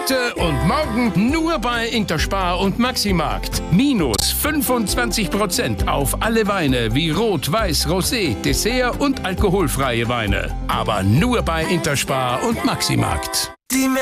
Heute und morgen nur bei Interspar und Maximarkt. Minus 25% auf alle Weine wie Rot, Weiß, Rosé, Dessert und alkoholfreie Weine. Aber nur bei Interspar und Maximarkt.